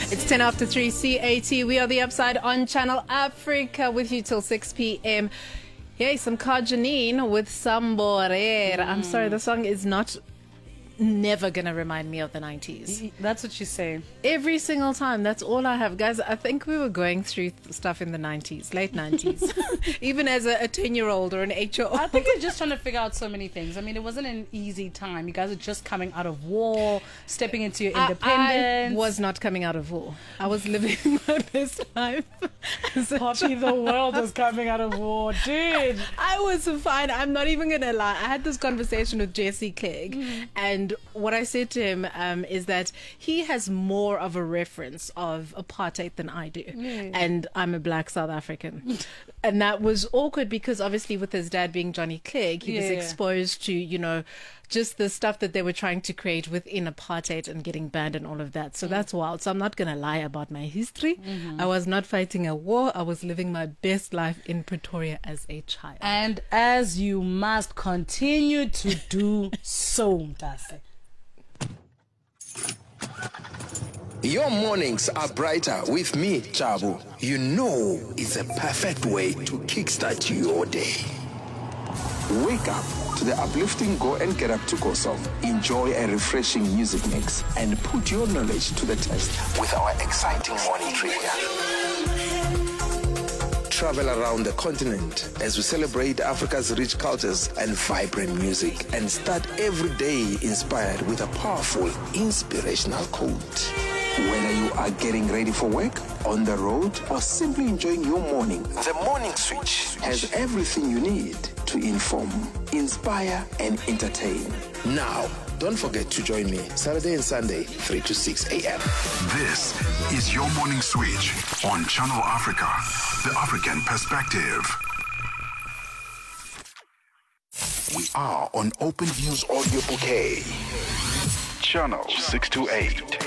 It's 10 after 3 CAT. We are the Upside on Channel Africa with you till 6 p.m. Yay, some Janine with Samborera. I'm sorry, the song is never gonna remind me of the 90s. That's what you say. Every single time. That's all I have. Guys, I think we were going through stuff in the 90s, late 90s. Even as a 10-year-old or an 8-year-old. I think you're just trying to figure out so many things. I mean, it wasn't an easy time. You guys are just coming out of war, stepping into your independence. I was not coming out of war. I was living my best life. Poppy, the world was coming out of war, dude. I was fine. I'm not even going to lie. I had this conversation with Jesse Clegg, and what I said to him is that he has more of a reference of apartheid than I do. And I'm a black South African. And that was awkward because obviously with his dad being Johnny Clegg, he was exposed to, just the stuff that they were trying to create within apartheid and getting banned and all of that. So that's wild. So I'm not going to lie about my history. I was not fighting a war. I was living my best life in Pretoria as a child. And as you must continue to do so, Mtase. Your mornings are brighter with me, Chabu. You know it's a perfect way to kickstart your day. Wake up to the uplifting Go and Get Up to Go song. Enjoy a refreshing music mix and put your knowledge to the test with our exciting morning trivia. Travel around the continent as we celebrate Africa's rich cultures and vibrant music, and start every day inspired with a powerful, inspirational quote. Whether you are getting ready for work, on the road, or simply enjoying your morning, the Morning Switch has everything you need to inform, inspire, and entertain. Now, don't forget to join me Saturday and Sunday, 3 to 6 a.m. This is your Morning Switch on Channel Africa, the African perspective. We are on Open Views Audio Bouquet. Channel 628.